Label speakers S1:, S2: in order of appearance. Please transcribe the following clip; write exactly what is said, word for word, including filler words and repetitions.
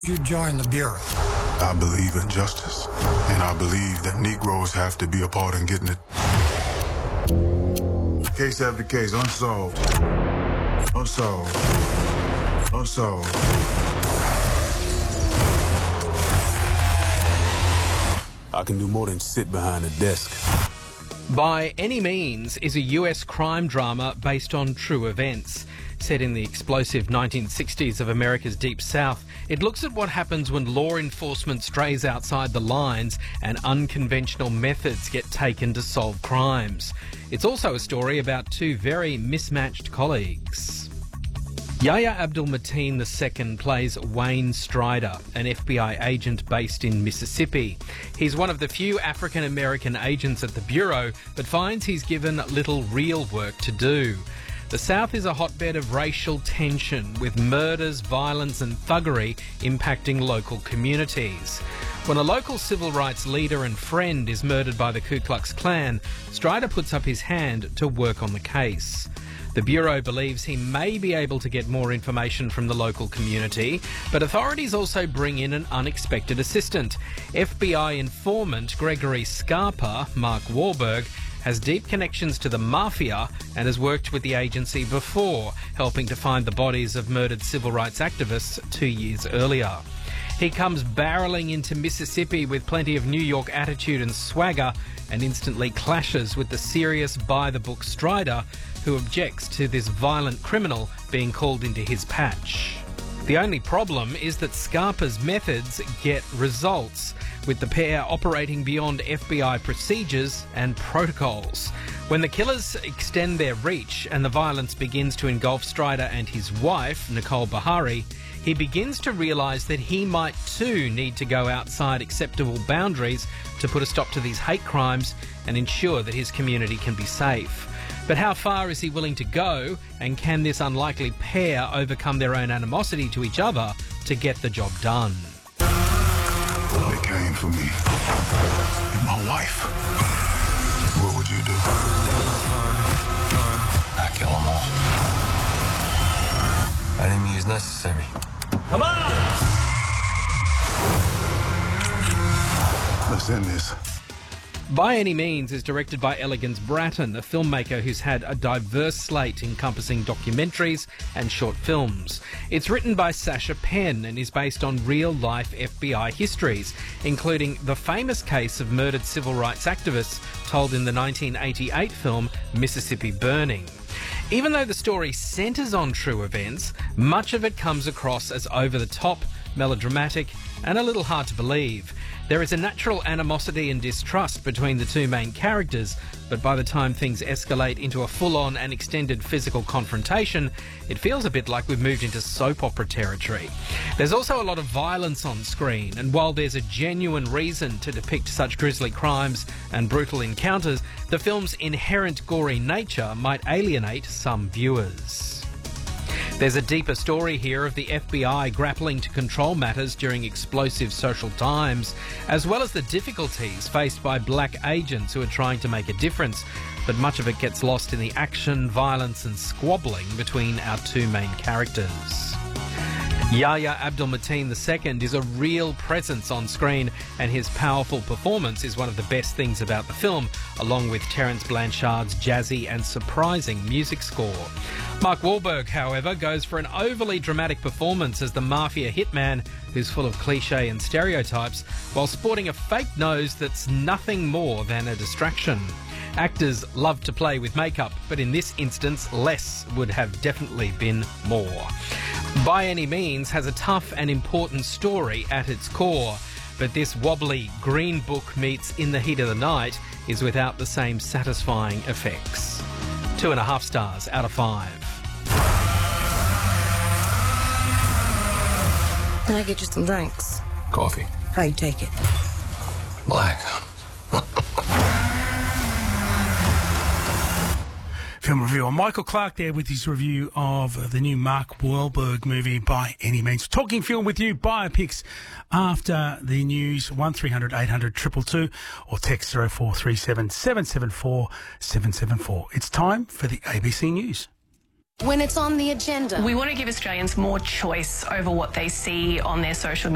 S1: You joined the Bureau.
S2: I believe in justice, and I believe that Negroes have to be a part in getting it. Case after case, unsolved. Unsolved. Unsolved. I can do more than sit behind a desk.
S3: By Any Means is a U S crime drama based on true events. Set in the explosive nineteen sixties of America's Deep South, it looks at what happens when law enforcement strays outside the lines and unconventional methods get taken to solve crimes. It's also a story about two very mismatched colleagues. Yahya Abdul-Mateen the Second plays Wayne Strider, an F B I agent based in Mississippi. He's one of the few African-American agents at the Bureau, but finds he's given little real work to do. The South is a hotbed of racial tension, with murders, violence and thuggery impacting local communities. When a local civil rights leader and friend is murdered by the Ku Klux Klan, Strider puts up his hand to work on the case. The Bureau believes he may be able to get more information from the local community, but authorities also bring in an unexpected assistant. F B I informant Gregory Scarpa, Mark Wahlberg, has deep connections to the mafia and has worked with the agency before, helping to find the bodies of murdered civil rights activists two years earlier. He comes barreling into Mississippi with plenty of New York attitude and swagger and instantly clashes with the serious by-the-book Strider, who objects to this violent criminal being called into his patch. The only problem is that Scarpa's methods get results, with the pair operating beyond F B I procedures and protocols. When the killers extend their reach and the violence begins to engulf Strider and his wife, Nicole Beharie, he begins to realise that he might too need to go outside acceptable boundaries to put a stop to these hate crimes and ensure that his community can be safe. But how far is he willing to go, and can this unlikely pair overcome their own animosity to each other to get the job done?
S2: They came for me. You're my wife. What would you do?
S4: I kill them all. Enemy is necessary.
S3: Come on!
S2: Let's end this.
S3: By Any Means is directed by Elegance Bratton, a filmmaker who's had a diverse slate encompassing documentaries and short films. It's written by Sasha Penn and is based on real-life F B I histories, including the famous case of murdered civil rights activists told in the nineteen eighty-eight film Mississippi Burning. Even though the story centres on true events, much of it comes across as over-the-top, melodramatic and a little hard to believe. There is a natural animosity and distrust between the two main characters, but by the time things escalate into a full-on and extended physical confrontation, it feels a bit like we've moved into soap opera territory. There's also a lot of violence on screen, and while there's a genuine reason to depict such grisly crimes and brutal encounters, the film's inherent gory nature might alienate some viewers. There's a deeper story here of the F B I grappling to control matters during explosive social times, as well as the difficulties faced by black agents who are trying to make a difference, but much of it gets lost in the action, violence and squabbling between our two main characters. Yahya Abdul-Mateen the Second is a real presence on screen, and his powerful performance is one of the best things about the film, along with Terence Blanchard's jazzy and surprising music score. Mark Wahlberg, however, goes for an overly dramatic performance as the mafia hitman who's full of cliché and stereotypes, while sporting a fake nose that's nothing more than a distraction. Actors love to play with makeup, but in this instance, less would have definitely been more. By Any Means has a tough and important story at its core, but this wobbly Green Book meets In the Heat of the Night is without the same satisfying effects. Two and a half stars out of five.
S5: Can I get you some drinks?
S4: Coffee.
S5: How you take it?
S4: Black.
S6: Film review. I'm Michael Clark there with his review of the new Mark Wahlberg movie By Any Means. Talking film with you, biopics after the news, one three hundred eight hundred two two two or text zero four three seven seven seven four seven seven four. It's time for the A B C News.
S7: When it's on the agenda,
S8: we want to give Australians more choice over what they see on their social media.